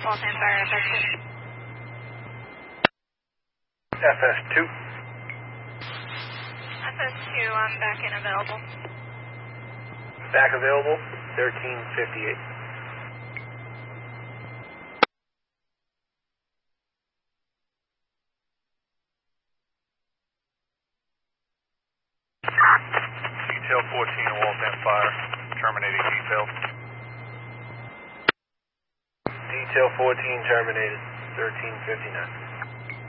Waltham Fire, FS2. FS2. FS2, I'm back in available. Back available, 1358. Detail 14 Waltham Fire, terminating detail. Detail 14 terminated, 1359.